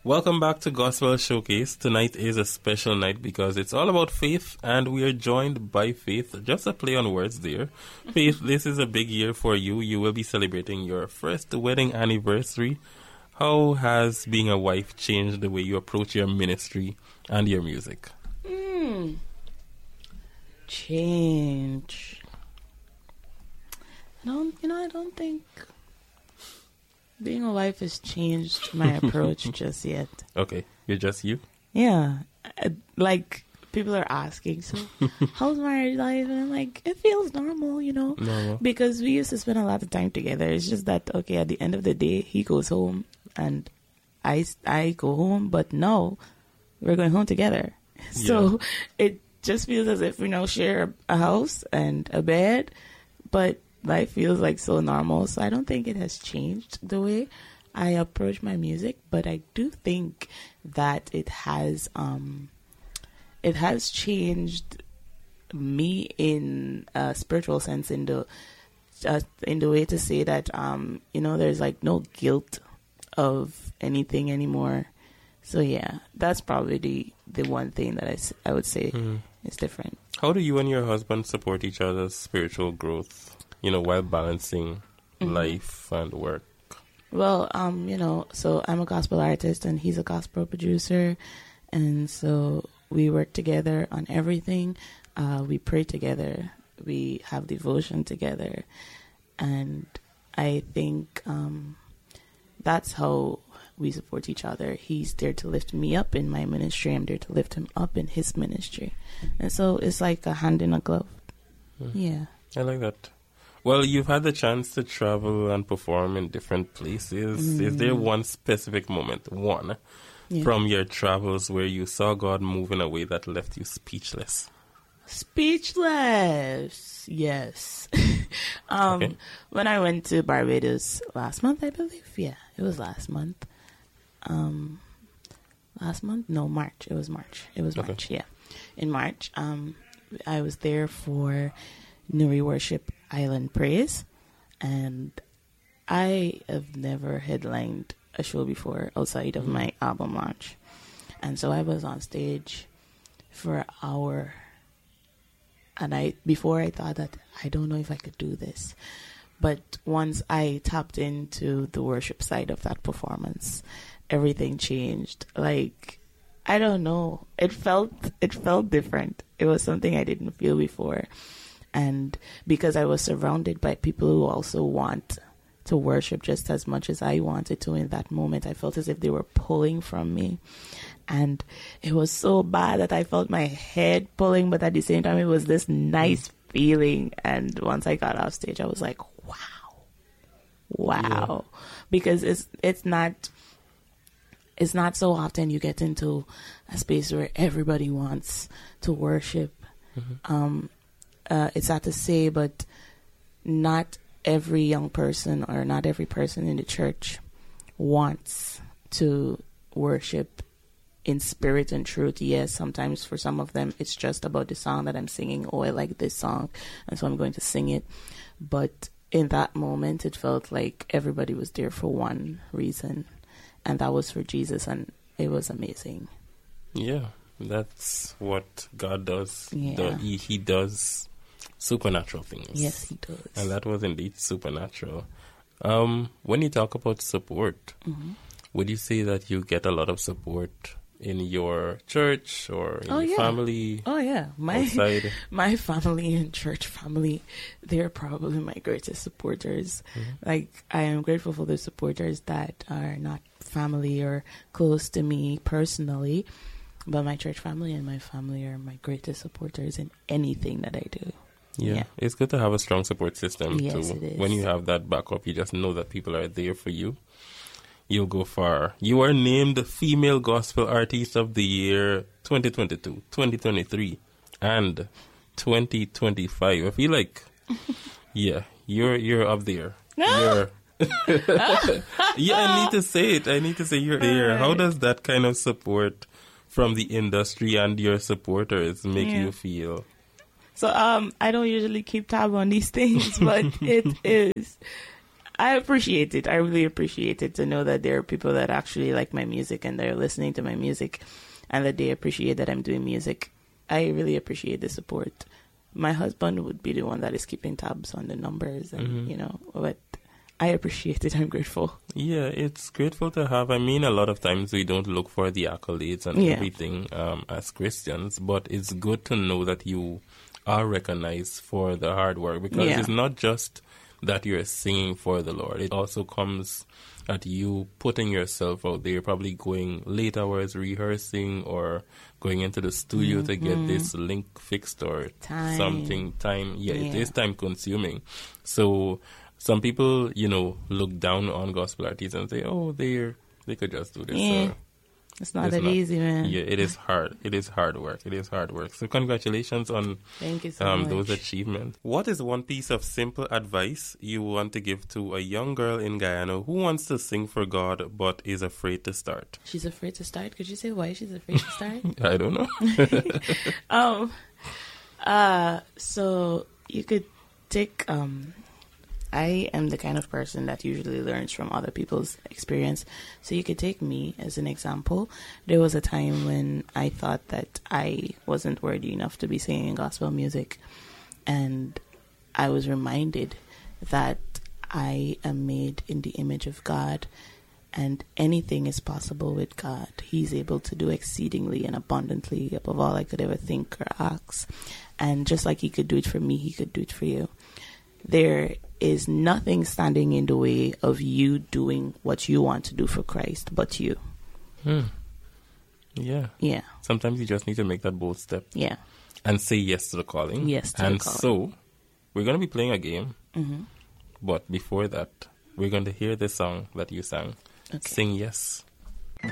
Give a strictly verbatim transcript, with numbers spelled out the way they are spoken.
Welcome back to Gospel Showcase. Tonight is a special night because it's all about faith, and we are joined by Faith. Just a play on words there. Faith, this is a big year for you. You will be celebrating your first wedding anniversary. How has being a wife changed the way you approach your ministry and your music? Mm. Change. I don't, you know, I don't think being a wife has changed my approach just yet. Okay, you're just you? Yeah. I, like, people are asking, so how's marriage life? And I'm like, it feels normal, you know? Normal. Because we used to spend a lot of time together. It's just that, okay, at the end of the day, he goes home and I, I go home, but no, we're going home together. So yeah. It just feels as if we now share a house and a bed, but life feels like so normal. So I don't think it has changed the way I approach my music, but I do think that it has um it has changed me in a spiritual sense, in the uh, in the way to say that um you know, there's like no guilt of anything anymore. So yeah, that's probably the the one thing that I, I would say mm-hmm. is different. How do you and your husband support each other's spiritual growth, you know, while balancing mm-hmm. life and work? Well, um, you know, so I'm a gospel artist and he's a gospel producer. And so we work together on everything. Uh, we pray together. We have devotion together. And I think um, that's how we support each other. He's there to lift me up in my ministry. I'm there to lift him up in his ministry. And so it's like a hand in a glove. Mm. Yeah. I like that. Well, you've had the chance to travel and perform in different places. Mm. Is there one specific moment, one, yeah. from your travels where you saw God move in a way that left you speechless? Speechless, yes. um, okay. When I went to Barbados last month, I believe, yeah, it was last month. Um, last month? No, March. It was March. It was March, okay. yeah. In March, um, I was there for Nuri Worship Island Praise, and I have never headlined a show before outside of my album launch. And so I was on stage for an hour, and I before I thought that I don't know if I could do this. But once I tapped into the worship side of that performance, everything changed. Like, I don't know. It felt it felt different. It was something I didn't feel before. And because I was surrounded by people who also want to worship just as much as I wanted to in that moment, I felt as if they were pulling from me. And it was so bad that I felt my head pulling, but at the same time, it was this nice feeling. And once I got off stage, I was like, wow, wow. Yeah. Because it's it's not... It's not so often you get into a space where everybody wants to worship. Mm-hmm. Um, uh, it's sad to say, but not every young person or not every person in the church wants to worship in spirit and truth. Yes, sometimes for some of them, it's just about the song that I'm singing. Oh, I like this song, and so I'm going to sing it. But in that moment, it felt like everybody was there for one reason. And that was for Jesus, and it was amazing. Yeah, that's what God does. Yeah. The, he, he does supernatural things. Yes, he does. And that was indeed supernatural. Um, when you talk about support, mm-hmm. would you say that you get a lot of support in your church or in oh, your yeah. family? Oh, yeah. My, outside? my family and church family, they're probably my greatest supporters. Mm-hmm. Like, I am grateful for the supporters that are not family or close to me personally, but my church family and my family are my greatest supporters in anything that I do. Yeah, yeah. It's good to have a strong support system. Yes, too. it is. When you have that backup, you just know that people are there for you. You'll go far. You are named Female Gospel Artist of the Year twenty twenty-two, twenty twenty-three, and twenty twenty-five. I feel like, yeah, you're you're up there. You're yeah, I need to say it. I need to say you're there. Right. How does that kind of support from the industry and your supporters make yeah. you feel? So um, I don't usually keep tab on these things, but it is. I appreciate it. I really appreciate it to know that there are people that actually like my music and they're listening to my music and that they appreciate that I'm doing music. I really appreciate the support. My husband would be the one that is keeping tabs on the numbers and, mm-hmm. you know, but I appreciate it. I'm grateful. Yeah, it's grateful to have. I mean, a lot of times we don't look for the accolades and yeah. everything um, as Christians, but it's good to know that you are recognized for the hard work because yeah. it's not just that you're singing for the Lord. It also comes at you putting yourself out there, probably going late hours rehearsing or going into the studio mm-hmm. to get this link fixed or time. something. Time, yeah, yeah, it is time consuming. So some people, you know, look down on gospel artists and say, oh, they they could just do this. Yeah. Or, it's not it's that not, easy, man. Yeah, it is hard. It is hard work. It is hard work. So congratulations on Thank you so um, much. those achievements. What is one piece of simple advice you want to give to a young girl in Guyana who wants to sing for God but is afraid to start? She's afraid to start? Could you say why she's afraid to start? I don't know. um. Uh. So you could take... um. I am the kind of person that usually learns from other people's experience. So you could take me as an example. There was a time when I thought that I wasn't worthy enough to be singing gospel music. And I was reminded that I am made in the image of God and anything is possible with God. He's able to do exceedingly and abundantly above all I could ever think or ask. And just like he could do it for me, he could do it for you. There is nothing standing in the way of you doing what you want to do for Christ but you. Hmm. Yeah. Yeah. Sometimes you just need to make that bold step. Yeah. And say yes to the calling. Yes to and the calling. And so, we're going to be playing a game. Mm-hmm. But before that, we're going to hear the song that you sang. Okay. Sing Yes.